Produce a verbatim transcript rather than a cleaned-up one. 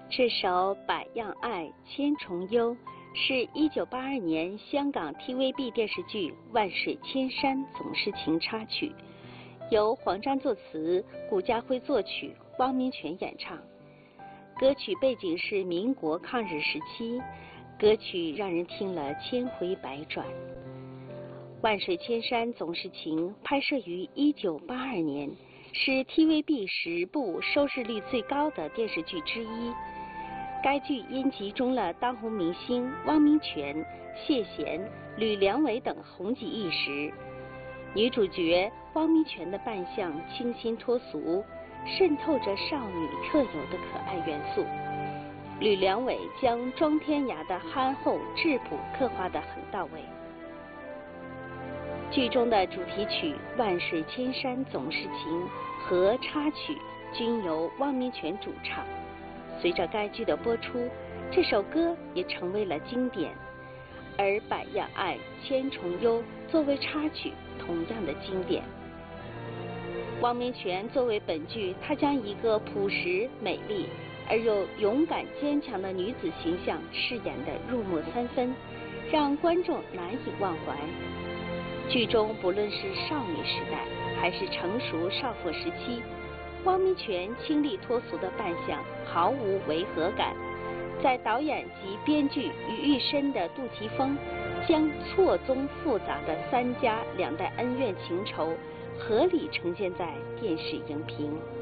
这首《百样爱千重忧》是一九八二年香港 T V B 电视剧《万水千山总是情》插曲，由黄沾作词，顾嘉辉作曲，汪明荃演唱。歌曲背景是民国抗日时期，歌曲让人听了千回百转。《万水千山总是情》拍摄于一九八二年，是 T V B 十部收视率最高的电视剧之一。该剧因集中了当红明星汪明荃、谢贤、吕良伟等红极一时。女主角汪明荃的扮相清新脱俗，渗透着少女特有的可爱元素。吕良伟将庄天涯的憨厚质朴刻画得很到位。剧中的主题曲《万水千山总是情》和插曲均由汪明荃主唱。随着该剧的播出，这首歌也成为了经典，而《百样爱千重忧》作为插曲同样的经典。汪明荃作为本剧，她将一个朴实美丽而又勇敢坚强的女子形象饰演得入木三分，让观众难以忘怀。剧中不论是少女时代还是成熟少妇时期，汪明荃清丽脱俗的扮相毫无违和感。在导演及编剧于一身的杜琪峰，将错综复杂的三家两代恩怨情仇合理呈现在电视荧屏。